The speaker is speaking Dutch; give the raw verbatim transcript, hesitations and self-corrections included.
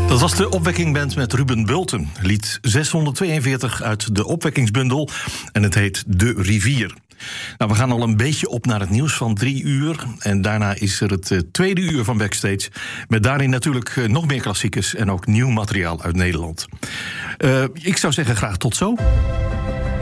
Dat was de Opwekkingband met Ruben Bulten. Lied zeshonderdtweeënveertig uit de Opwekkingsbundel. En het heet De Rivier. Nou, we gaan al een beetje op naar het nieuws van drie uur. En daarna is er het uh, tweede uur van Backstage. Met daarin natuurlijk uh, nog meer klassiekers en ook nieuw materiaal uit Nederland. Uh, ik zou zeggen graag tot zo.